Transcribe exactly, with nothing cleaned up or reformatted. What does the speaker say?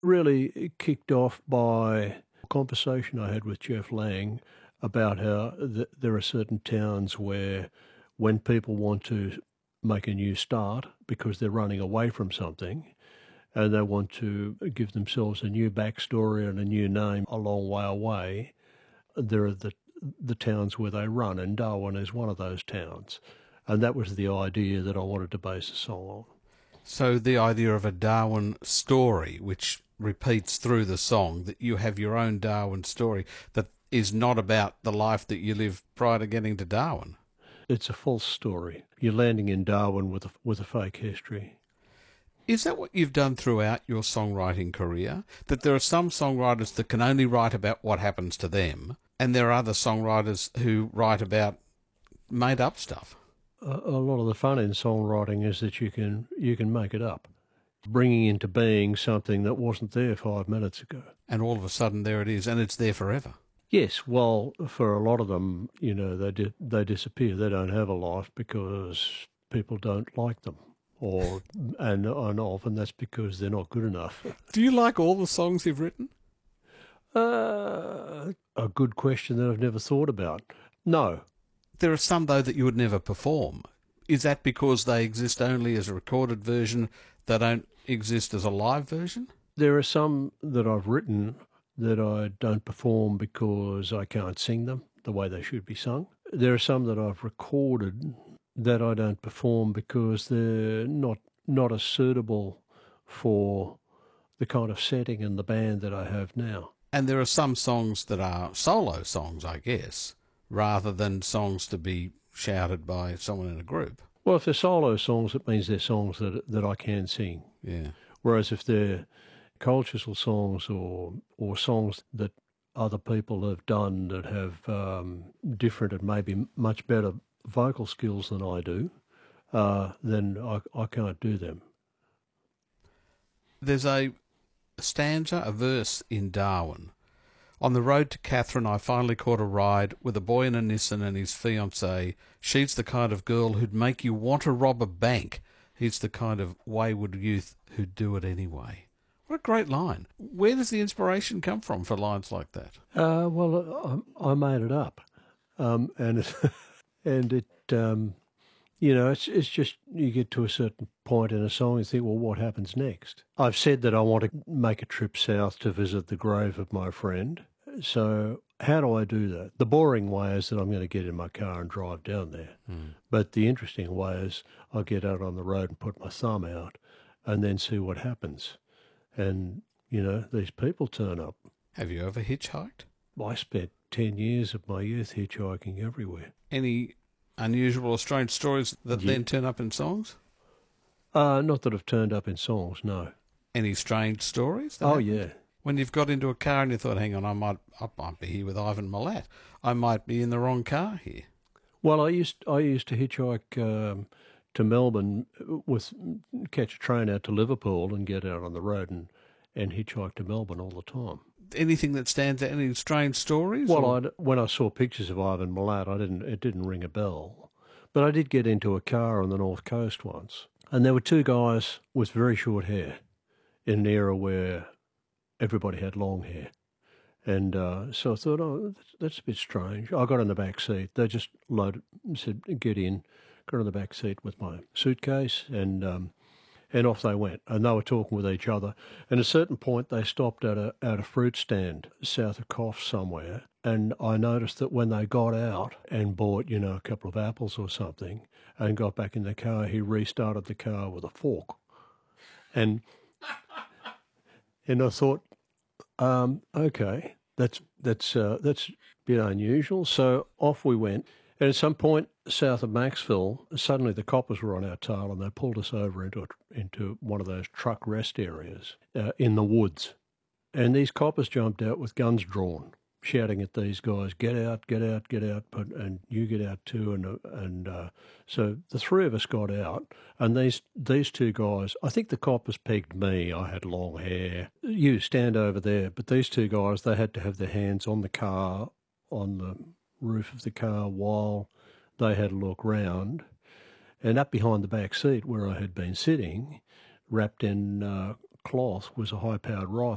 Really kicked off by a conversation I had with Jeff Lang about how th- there are certain towns where when people want to make a new start because they're running away from something and they want to give themselves a new backstory and a new name a long way away, there are the the towns where they run, and Darwin is one of those towns. And that was the idea that I wanted to base a song on. So the idea of a Darwin story, which repeats through the song, that you have your own Darwin story that is not about the life that you lived prior to getting to Darwin. It's a false story. You're landing in Darwin with a, with a fake history. Is that what you've done throughout your songwriting career? That there are some songwriters that can only write about what happens to them, and there are other songwriters who write about made-up stuff? A, a lot of the fun in songwriting is that you can you can make it up, bringing into being something that wasn't there five minutes ago. And all of a sudden there it is, and it's there forever. Yes, well, for a lot of them, you know, they di- they disappear. They don't have a life because people don't like them. Or and, and often that's because they're not good enough. Do you like all the songs you've written? Uh, a good question that I've never thought about. No. There are some, though, that you would never perform. Is that because they exist only as a recorded version, they don't exist as a live version? There are some that I've written that I don't perform because I can't sing them the way they should be sung. There are some that I've recorded that I don't perform because they're not not as suitable for the kind of setting and the band that I have now. And there are some songs that are solo songs, I guess, rather than songs to be shouted by someone in a group. Well, if they're solo songs, it means they're songs that that I can sing. Yeah. Whereas if they're cultural songs or or songs that other people have done that have um, different and maybe much better vocal skills than I do, uh, then I, I can't do them. There's a stanza, a verse in Darwin. On the road to Catherine, I finally caught a ride with a boy in a Nissan and his fiancée. She's the kind of girl who'd make you want to rob a bank. He's the kind of wayward youth who'd do it anyway. What a great line. Where does the inspiration come from for lines like that? Uh, well, I, I made it up. Um, and it, and it um, you know, it's it's just you get to a certain point in a song and think, well, what happens next? I've said that I want to make a trip south to visit the grave of my friend. So how do I do that? The boring way is that I'm going to get in my car and drive down there. Mm. But the interesting way is I'll get out on the road and put my thumb out and then see what happens. And, you know, these people turn up. Have you ever hitchhiked? I spent ten years of my youth hitchhiking everywhere. Any unusual or strange stories that yeah. then turn up in songs? Uh, not that have turned up in songs, no. Any strange stories? Oh, happen? yeah. When you've got into a car and you thought, hang on, I might I might be here with Ivan Milat. I might be in the wrong car here. Well, I used I used to hitchhike um, to Melbourne with catch a train out to Liverpool and get out on the road and, and hitchhike to Melbourne all the time. Anything that stands out? Any strange stories? Well, I'd, when I saw pictures of Ivan Milat, I didn't it didn't ring a bell, but I did get into a car on the North Coast once, and there were two guys with very short hair in an era where everybody had long hair. And uh, so I thought, oh, that's, that's a bit strange. I got in the back seat. They just loaded, said, get in. Got in the back seat with my suitcase, and um, and off they went. And they were talking with each other. And at a certain point, they stopped at a at a fruit stand south of Coff somewhere. And I noticed that when they got out and bought, you know, a couple of apples or something, and got back in the car, he restarted the car with a fork. And and I thought, Um, okay, that's that's uh, that's a bit unusual. So off we went, and at some point south of Maxville, suddenly the coppers were on our tail, and they pulled us over into a, into one of those truck rest areas uh, in the woods. And these coppers jumped out with guns drawn, shouting at these guys, "Get out, get out, get out!" But and you get out too. And and uh, so the three of us got out, and these these two guys, I think the coppers pegged me. I had long hair. You stand over there, but these two guys, they had to have their hands on the car, on the roof of the car, while they had a look round. And up behind the back seat where I had been sitting, wrapped in uh, cloth, was a high-powered rifle.